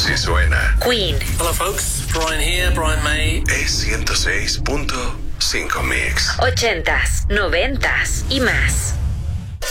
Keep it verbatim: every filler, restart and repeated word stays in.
Así suena. Queen. Hello folks, Brian here, Brian May. Es ciento seis punto cinco Mix. Ochentas, noventas y más.